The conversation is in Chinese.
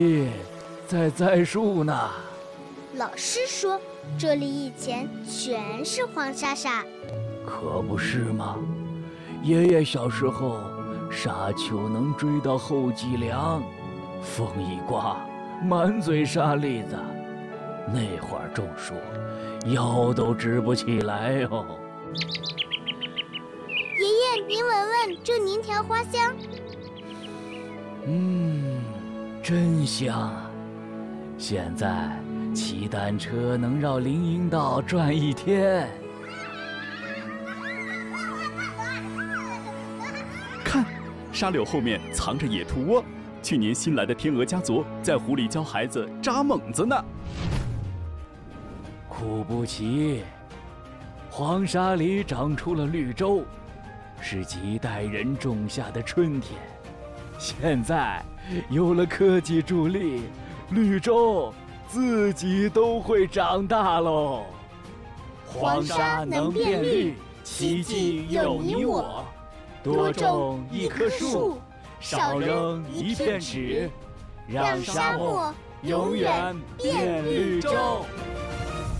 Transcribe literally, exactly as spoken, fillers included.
在栽树呢。 老师说，这里以前全是黄沙沙。 可不是吗？爷爷小时候，沙丘能追到后脊梁，风一刮，满嘴沙粒子。那会儿种树，腰都直不起来哦。 爷爷，您闻闻这柠条花香。 嗯，真香啊！现在骑单车能绕林荫道转一天。 看，沙柳后面藏着野兔窝。去年新来的天鹅家族在湖里教孩子扎猛子呢。 苦不奇，黄沙里长出了绿洲，是几代人种下的春天。现在有了科技助力，绿洲自己都会长大喽。 黄沙能变绿，奇迹有你我。多种一棵树，少扔一片纸，让沙漠永远变绿洲。